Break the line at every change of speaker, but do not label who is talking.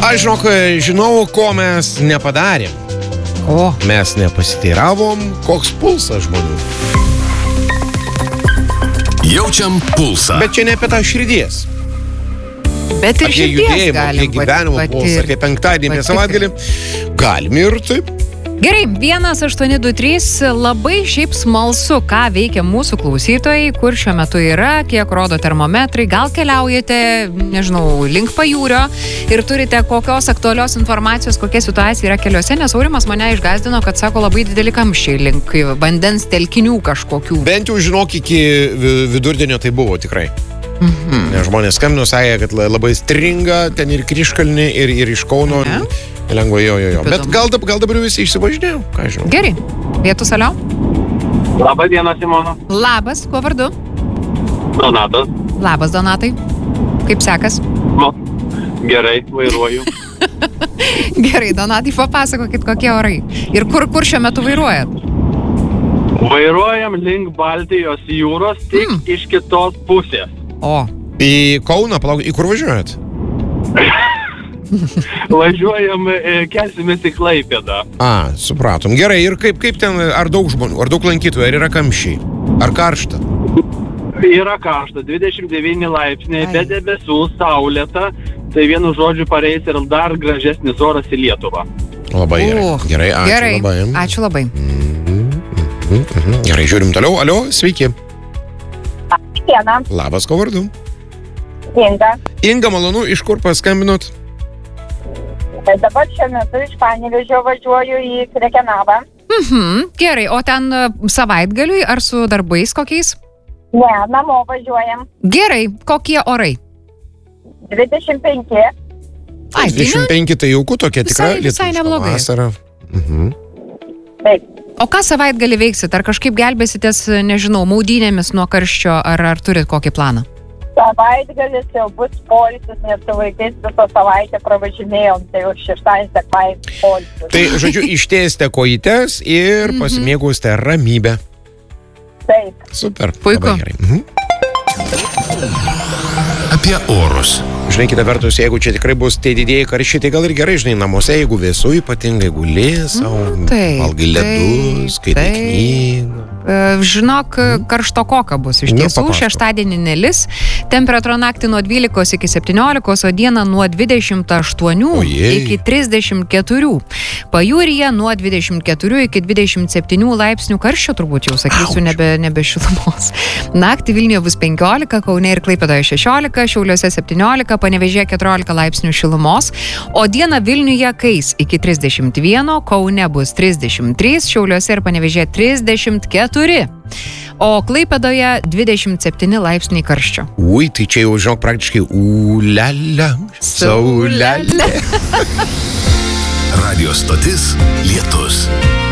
Aš žinau, ko mes nepadarėm.
O.
Mes nepasiteiravom, koks pulsas žmonių.
Jaučiam pulsą.
Bet čia ne apie tą širdies.
Bet ir
Apie
širdies
judėjimą, apie gyvenimo pulsą, apie penktadienį, apie savaitgalį. Galim ir taip.
Gerai, 1823, labai šiaip smalsu, ką veikia mūsų klausytojai, kur šiuo metu yra, kiek rodo termometrai, gal keliaujate, nežinau, link pajūrio ir turite kokios aktualios informacijos, kokia situacija yra keliuose, nes Aurimas mane išgąsdino, kad sako labai dideli kamščiai link vandens telkinių kažkokių.
Bent jau žinok, iki vidurdienio tai buvo tikrai. Nes žmonės skambino, sakė, kad labai stringa, ten ir Kryžkalnį, ir iš Kauno. Lengva, jo. Bet gal dabar visi išsivažinėjo, ką žinau.
Gerai. Vietų salio?
Labą dieną, Simona.
Labas, kuo vardu?
Donatas.
Labas, Donatai. Kaip sekas?
Gerai, vairuoju.
Gerai, Donatai, papasakokit, kokie orai. Ir kur šiuo metu vairuojat?
Vairuojam link Baltijos jūros, tik iš kitos pusės.
O.
Į Kauną, į kur važiuojat?
Važiuojam, kelsimės į Klaipėdą.
Supratom. Gerai, ir kaip ten, ar daug žmonių, ar daug lankytojų, ar yra kamščiai, ar karšta?
Yra karšta, 29 laipsniai, be debesų, saulėta, tai vienu žodžiu pareis ir dar gražesnis oras į Lietuvą.
Labai gerai. Gerai, ačiū labai.
Ačiū labai.
Gerai, žiūrim toliau. Alio, sveiki.
Diena.
Labas, ko vardu?
Inga.
Inga, malonu, iš kur paskambinot?
Dabar šiuo metu iš Panevėžio važiuoju į Krekenavą.
Gerai, o ten savaitgaliui ar su darbais kokiais?
Ne, namo važiuojam.
Gerai, kokie orai?
25.
25 tai jauku, tokia tikra
visai neblogai.
Vasara.
Taip.
O ką savaitgalį veiksit? Ar kažkaip gelbėsitės, nežinau, maudynėmis nuo karščio, ar turit kokį planą?
Savaitgalis jau bus poilsis, nes su vaikais visą savaitę pravažinėjom, tai jau šeštadienį, sekmadienį poilsis.
Tai, žodžiu, ištiesite kojytes ir pasimėgausite ramybę.
Taip.
Super.
Puiku.
Apie orus.
Žinai, kita vertus, jeigu čia tikrai bus tie didieji karščiai, tai gal ir gerai, žinai, namuose, jeigu vėsu, ypatingai gulės, valgai ledus, skaitai knygą.
Žinok, karštokoka bus iš tiesų, šeštadienį nelis, temperatūra naktį nuo 12 iki 17, o dieną nuo 28 iki 34. Pajūryje nuo 24 iki 27 laipsnių karščio, turbūt jau sakysiu, nebe šilumos. Naktį Vilniuje bus 15, Kaune ir Klaipėdoje 16, Šiauliuose 17, Panevėžyje 14 laipsnių šilumos, o dieną Vilniuje kais iki 31, Kaune bus 33, Šiauliuose ir Panevėžyje 34. O Klaipėdoje 27 laipsniai karščio.
Ui, tai čia jau, žinok, praktiškai ulala, saulelė.
Radio stotis Lietus.